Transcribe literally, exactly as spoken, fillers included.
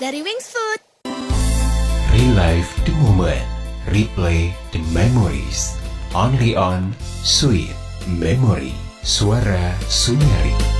dari Wings Food. Relive the moment, replay the memories. Only on Sweet Memory, Suara Sunyari.